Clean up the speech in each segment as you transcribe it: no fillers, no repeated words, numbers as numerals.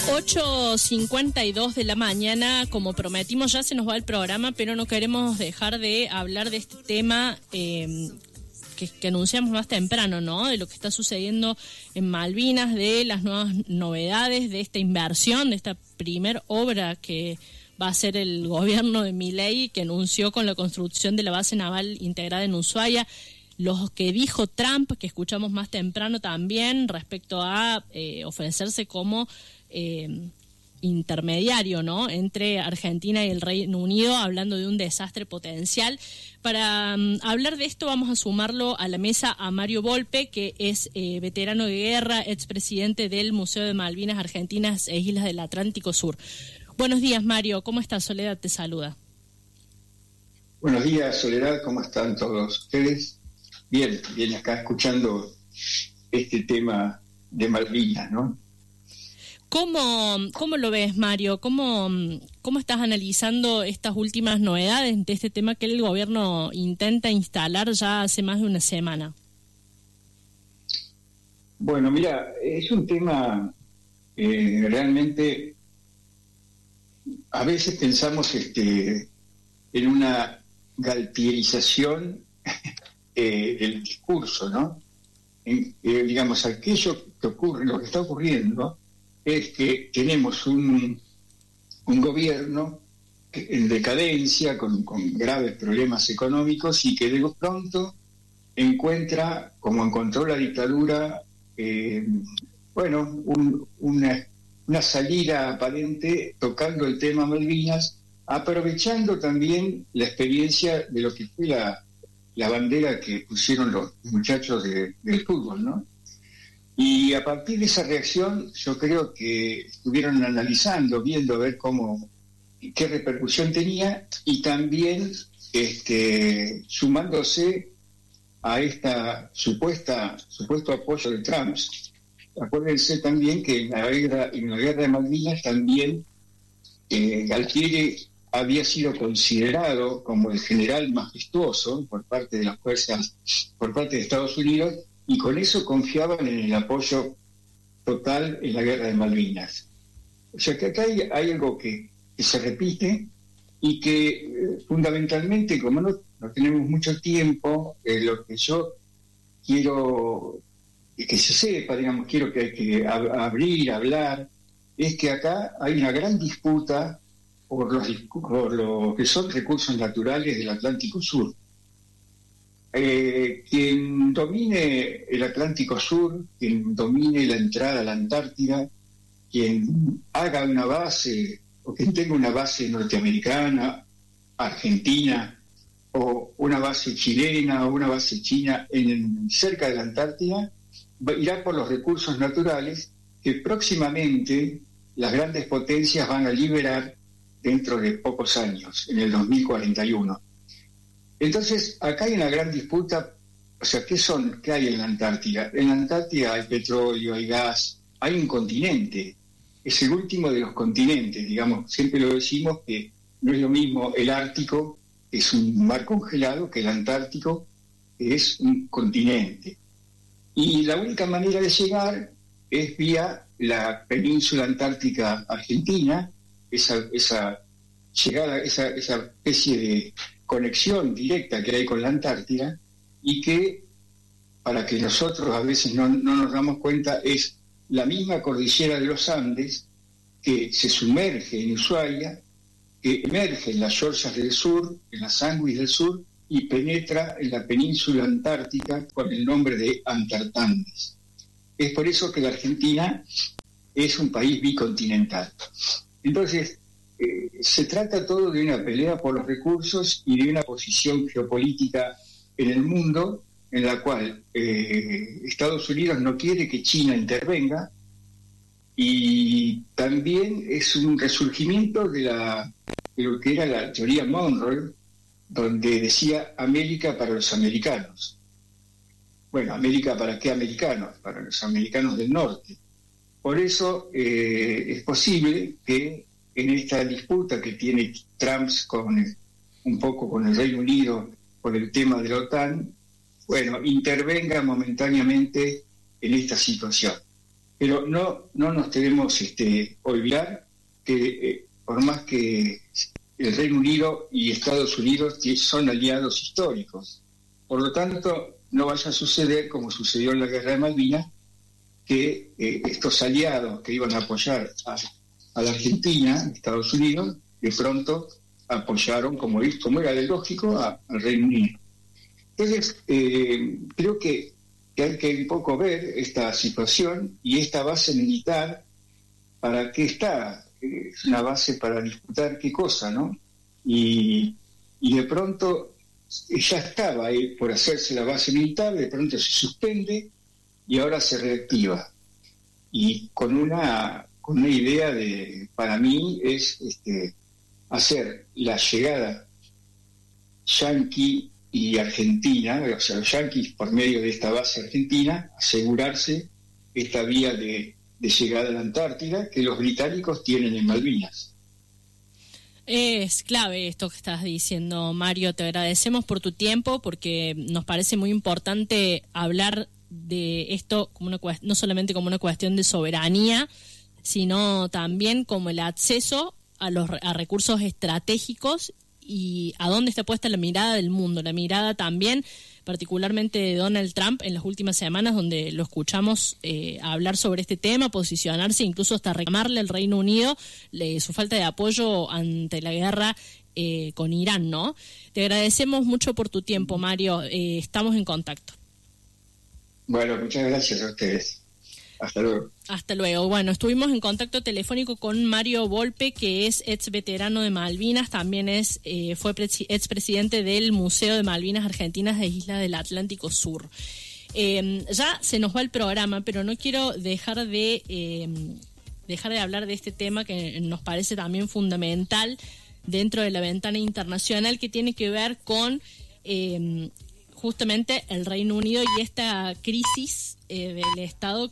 8:52 de la mañana, como prometimos ya se nos va el programa, pero no queremos dejar de hablar de este tema que anunciamos más temprano, ¿no? De lo que está sucediendo en Malvinas, de las nuevas novedades, de esta inversión, de esta primer obra que va a ser el gobierno de Milei, que anunció con la construcción de la base naval integrada en Ushuaia. Lo que dijo Trump, que escuchamos más temprano también, respecto a ofrecerse como intermediario, ¿no?, entre Argentina y el Reino Unido, hablando de un desastre potencial. Para hablar de esto vamos a sumarlo a la mesa a Mario Volpe, que es veterano de guerra, expresidente del Museo de Malvinas Argentinas e Islas del Atlántico Sur. Buenos días, Mario. ¿Cómo estás? Soledad te saluda. Buenos días, Soledad. ¿Cómo están todos ustedes? Bien acá escuchando este tema de Malvinas, ¿no? ¿Cómo lo ves, Mario? ¿Cómo estás analizando estas últimas novedades de este tema que el gobierno intenta instalar ya hace más de una semana? Bueno, mira, es un tema realmente, a veces pensamos en una galtierización del discurso, ¿no? Digamos, aquello que ocurre, lo que está ocurriendo, es que tenemos un gobierno en decadencia, con graves problemas económicos, y que de pronto encuentra, como encontró la dictadura, una salida aparente tocando el tema Malvinas, aprovechando también la experiencia de lo que fue la bandera que pusieron los muchachos del fútbol, ¿no? Y a partir de esa reacción, yo creo que estuvieron analizando, viendo a ver qué repercusión tenía, y también sumándose a esta supuesto apoyo de Trump. Acuérdense también que en la guerra de Malvinas también Galtieri había sido considerado como el general majestuoso por parte de las fuerzas, por parte de Estados Unidos, y con eso confiaban en el apoyo total en la guerra de Malvinas. O sea que acá hay algo que se repite, y que fundamentalmente, como no tenemos mucho tiempo, lo que yo quiero que se sepa, digamos, quiero que hablar, es que acá hay una gran disputa por lo que son recursos naturales del Atlántico Sur. Quien domine el Atlántico Sur, quien domine la entrada a la Antártida, quien haga una base, o quien tenga una base norteamericana, argentina, o una base chilena, o una base china cerca de la Antártida, irá por los recursos naturales que próximamente las grandes potencias van a liberar dentro de pocos años, en el 2041. Entonces, acá hay una gran disputa. O sea, ¿qué hay en la Antártida? En la Antártida hay petróleo, hay gas, hay un continente. Es el último de los continentes, digamos. Siempre lo decimos que no es lo mismo el Ártico, que es un mar congelado, que el Antártico, que es un continente. Y la única manera de llegar es vía la península antártica argentina, esa llegada, esa especie de conexión directa que hay con la Antártida, y que, para que nosotros a veces no nos damos cuenta, es la misma cordillera de los Andes que se sumerge en Ushuaia, que emerge en las Georgias del Sur, en las Sandwich del Sur, y penetra en la península antártica con el nombre de Antartandes. Es por eso que la Argentina es un país bicontinental. Entonces, se trata todo de una pelea por los recursos y de una posición geopolítica en el mundo, en la cual Estados Unidos no quiere que China intervenga, y también es un resurgimiento de lo que era la teoría Monroe, donde decía América para los americanos. Bueno, ¿América para qué americanos? Para los americanos del norte. Por eso es posible que en esta disputa que tiene Trump un poco con el Reino Unido por el tema de la OTAN, intervenga momentáneamente en esta situación. Pero no nos debemos olvidar que por más que el Reino Unido y Estados Unidos son aliados históricos, por lo tanto no vaya a suceder como sucedió en la Guerra de Malvinas, que estos aliados que iban a apoyar a la Argentina, Estados Unidos, de pronto apoyaron, como era de lógico, al Reino Unido. Entonces, creo que hay que un poco ver esta situación y esta base militar, ¿para qué está? Es una base para disputar qué cosa, ¿no? Y de pronto ya estaba ahí por hacerse la base militar, de pronto se suspende y ahora se reactiva. Y con una idea para mí es hacer la llegada yanqui y argentina, o sea, los yanquis por medio de esta base argentina, asegurarse esta vía de llegada a la Antártida que los británicos tienen en Malvinas. Es clave esto que estás diciendo, Mario. Te agradecemos por tu tiempo, porque nos parece muy importante hablar de esto como no solamente como una cuestión de soberanía, sino también como el acceso a recursos estratégicos y a dónde está puesta la mirada del mundo, la mirada también particularmente de Donald Trump en las últimas semanas, donde lo escuchamos hablar sobre este tema, posicionarse, incluso hasta reclamarle al Reino Unido su falta de apoyo ante la guerra con Irán, ¿no? Te agradecemos mucho por tu tiempo, Mario. Estamos en contacto. Bueno, muchas gracias a ustedes. Hasta luego. Hasta luego. Bueno, estuvimos en contacto telefónico con Mario Volpe, que es ex veterano de Malvinas, también fue expresidente del Museo de Malvinas Argentinas de Islas del Atlántico Sur. Ya se nos va el programa, pero no quiero dejar de hablar de este tema que nos parece también fundamental dentro de la ventana internacional, que tiene que ver con justamente el Reino Unido y esta crisis del Estado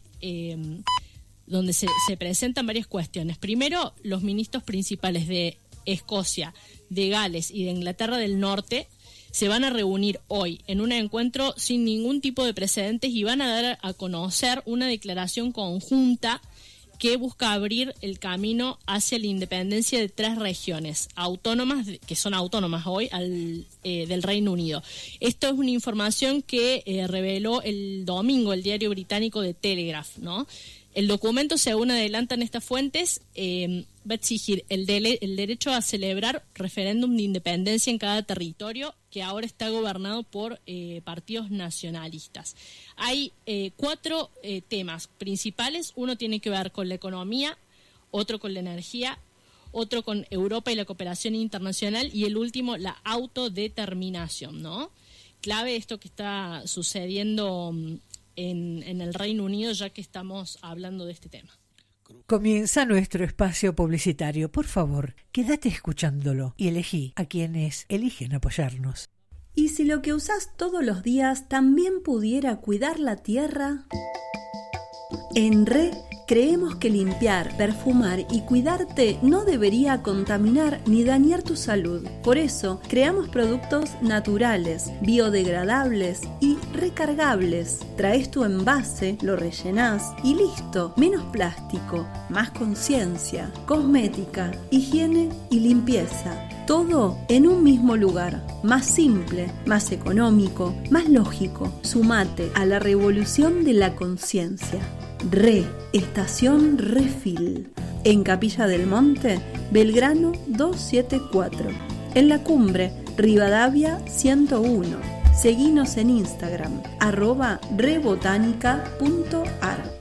donde se presentan varias cuestiones. Primero, los ministros principales de Escocia, de Gales y de Inglaterra del Norte se van a reunir hoy en un encuentro sin ningún tipo de precedentes y van a dar a conocer una declaración conjunta que busca abrir el camino hacia la independencia de 3 regiones autónomas, que son autónomas hoy del Reino Unido. Esto es una información que reveló el domingo el diario británico The Telegraph, ¿no? El documento, según adelantan estas fuentes, va a exigir el derecho a celebrar referéndum de independencia en cada territorio que ahora está gobernado por partidos nacionalistas. Hay 4 temas principales. Uno tiene que ver con la economía, otro con la energía, otro con Europa y la cooperación internacional y el último, la autodeterminación, ¿no? Clave esto que está sucediendo en el Reino Unido, ya que estamos hablando de este tema. Comienza nuestro espacio publicitario. Por favor, quédate escuchándolo y elegí a quienes eligen apoyarnos. ¿Y si lo que usás todos los días también pudiera cuidar la tierra? En RE creemos que limpiar, perfumar y cuidarte no debería contaminar ni dañar tu salud. Por eso, creamos productos naturales, biodegradables y recargables. Traes tu envase, lo rellenás y listo. Menos plástico, más conciencia, cosmética, higiene y limpieza. Todo en un mismo lugar. Más simple, más económico, más lógico. Sumate a la revolución de la conciencia. RE, Estación Refill, en Capilla del Monte, Belgrano 274, en La Cumbre, Rivadavia 101. Seguinos en Instagram, @rebotanica.ar.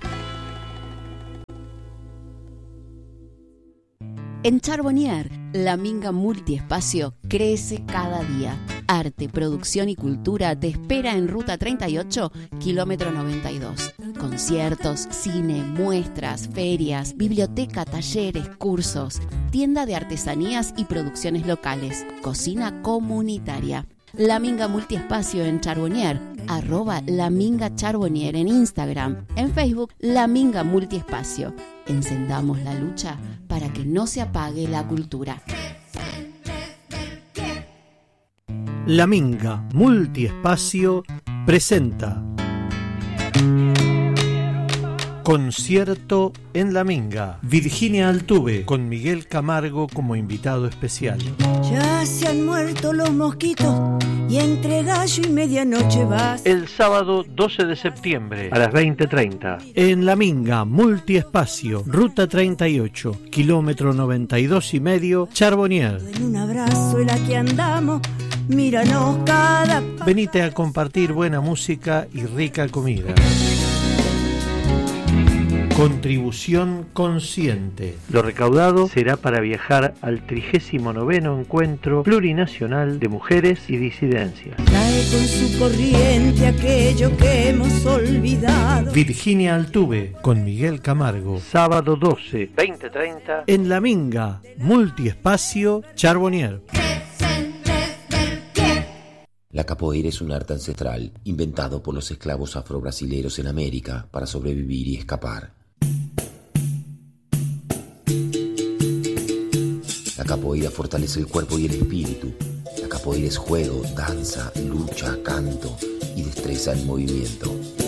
En Charbonnier, la minga multiespacio crece cada día. Arte, producción y cultura te espera en Ruta 38, kilómetro 92. Conciertos, cine, muestras, ferias, biblioteca, talleres, cursos, tienda de artesanías y producciones locales, cocina comunitaria. La Minga Multiespacio en Charbonnier, @LaMingaCharbonnier en Instagram, en Facebook La Minga Multiespacio. Encendamos la lucha para que no se apague la cultura. La Minga Multiespacio presenta Concierto en La Minga. Virginia Altuve con Miguel Camargo como invitado especial. Ya se han muerto los mosquitos y entre gallo y medianoche vas. El sábado 12 de septiembre a las 20:30 en La Minga, multiespacio, ruta 38, kilómetro 92,5, Charbonnier. En un abrazo en la que andamos, míranos cada... Venite a compartir buena música y rica comida. Contribución consciente. Lo recaudado será para viajar al 39º Encuentro Plurinacional de Mujeres y Disidencias. Trae con su corriente aquello que hemos olvidado. Virginia Altuve con Miguel Camargo. Sábado 12, 20:30 en La Minga, multiespacio, Charbonnier. La capoeira es un arte ancestral inventado por los esclavos afrobrasileros en América para sobrevivir y escapar. La capoeira fortalece el cuerpo y el espíritu. La capoeira es juego, danza, lucha, canto y destreza en movimiento.